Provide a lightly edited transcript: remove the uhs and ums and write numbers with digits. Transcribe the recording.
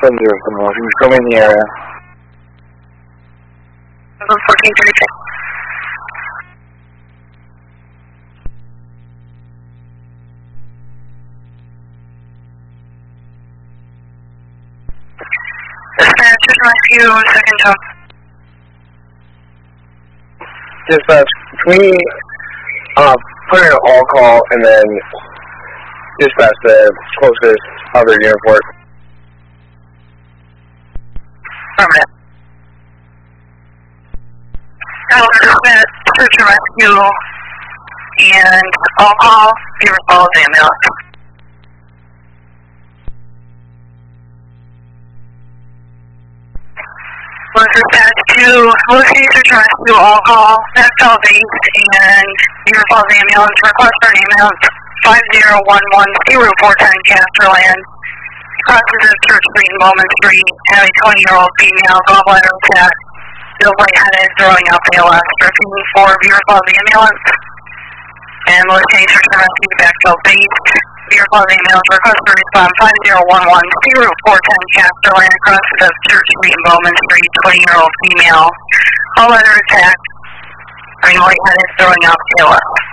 707, he was coming in the area. 1436. Dispatch, rescue, second job. Dispatch, can we put in an all call and then dispatch the closest other unit for it? Affirmative. Dispatch, search and rescue, and all call, Beaver Falls ambulance. Dispatch to locate search and rescue, all call, Nashville base, and Beaver Falls ambulance. Request for an ambulance 5011 Route 410 Casterland. Crosses of Church Street and Bowman Street. Have a 20-year-old female gallbladder attack. Feels lightheaded, throwing up ALS. Repeating for Beaver Falls ambulance. And locate search and rescue backfill base. Beaver Falls ambulance. Request for respond 5011 Route 410 Casterland. Crosses of Church Street and Bowman Street. 20-year-old female gallbladder attack. Feeling lightheaded, throwing up ALS.